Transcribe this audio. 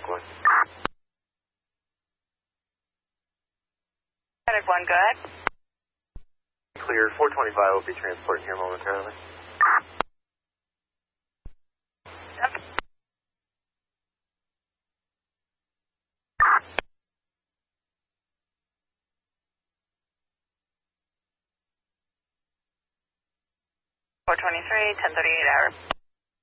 Medic 1. Medic 1, go ahead. Clear. 425 will be transporting here momentarily. Yep. $423, 10:38 hour.